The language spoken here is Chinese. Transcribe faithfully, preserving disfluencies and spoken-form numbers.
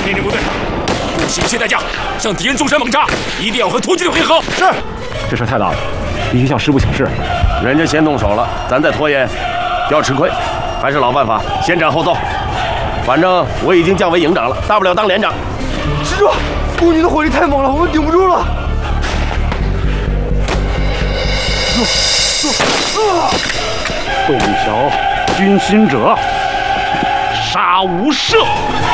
命令部队不惜一切代价向敌人纵深猛插，一定要和突击队会合。 是，这事太大了，必须向师部请示。 人家先动手了，咱再拖延，要吃亏。还是老办法，先斩后奏。反正我已经降为营长了，大不了当连长。 师叔，孤军的火力太猛了，我们顶不住了。 洞晓军心者，杀无赦。